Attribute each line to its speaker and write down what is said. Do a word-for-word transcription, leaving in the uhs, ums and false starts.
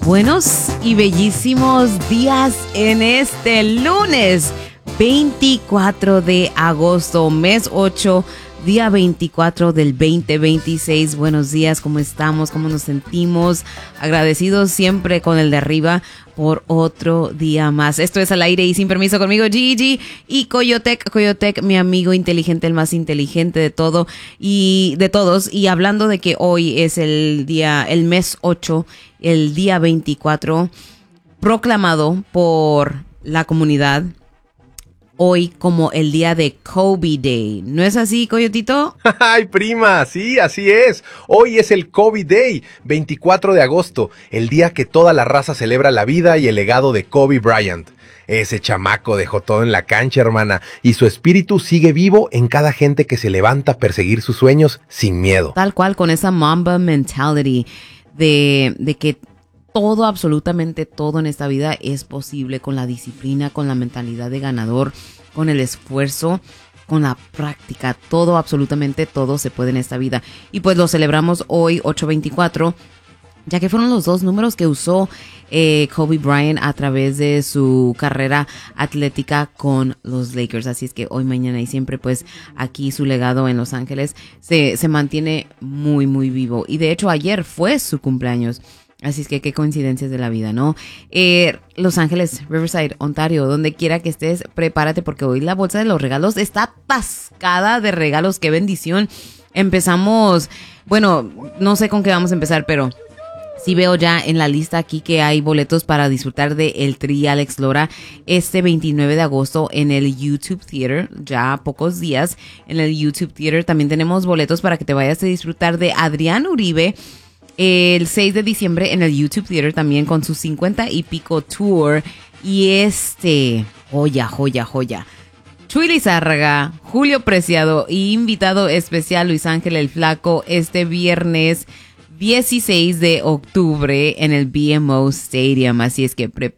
Speaker 1: Buenos y bellísimos días en este lunes veinticuatro de agosto, mes ocho, día veinticuatro del veinte veintiséis. Buenos días, ¿cómo estamos? ¿Cómo nos sentimos? Agradecidos siempre con el de arriba por otro día más. Esto es Al Aire y Sin Permiso conmigo, Gigi y Coyotec. Coyotec, mi amigo inteligente, el más inteligente de todo y de todos. Y hablando de que hoy es el día, el mes ocho, el día veinticuatro, proclamado por la comunidad hoy como el día de Kobe Day. ¿No es así, Coyotito?
Speaker 2: ¡Ay, prima! Sí, así es. Hoy es el Kobe Day, veinticuatro de agosto, el día que toda la raza celebra la vida y el legado de Kobe Bryant. Ese chamaco dejó todo en la cancha, hermana, y su espíritu sigue vivo en cada gente que se levanta a perseguir sus sueños sin miedo.
Speaker 1: Tal cual, con esa Mamba mentality de, de que todo, absolutamente todo en esta vida es posible con la disciplina, con la mentalidad de ganador, con el esfuerzo, con la práctica. Todo, absolutamente todo se puede en esta vida. Y pues lo celebramos hoy, ocho veinticuatro, ya que fueron los dos números que usó eh, Kobe Bryant a través de su carrera atlética con los Lakers. Así es que hoy, mañana y siempre, pues aquí su legado en Los Ángeles se, se mantiene muy, muy vivo. Y de hecho ayer fue su cumpleaños. Así es que qué coincidencias de la vida, ¿no? Eh, Los Ángeles, Riverside, Ontario, donde quiera que estés, prepárate porque hoy la bolsa de los regalos está atascada de regalos. ¡Qué bendición! Empezamos, bueno, no sé con qué vamos a empezar, pero sí veo ya en la lista aquí que hay boletos para disfrutar de el Tri Alex Lora este veintinueve de agosto en el YouTube Theater, ya pocos días en el YouTube Theater. También tenemos boletos para que te vayas a disfrutar de Adrián Uribe el seis de diciembre en el YouTube Theater, también con su cincuenta y pico tour. Y este, joya, joya, joya, Chuy Lizárraga, Julio Preciado y invitado especial Luis Ángel el Flaco este viernes dieciséis de octubre en el B M O Stadium. Así es que prepárate.